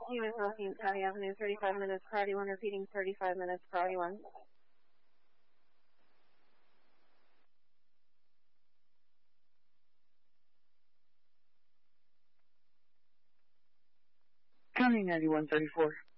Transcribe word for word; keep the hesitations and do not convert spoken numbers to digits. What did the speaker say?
You are talking County Avenue, thirty-five minutes, priority one, repeating thirty-five minutes, priority one. County ninety-one thirty-four.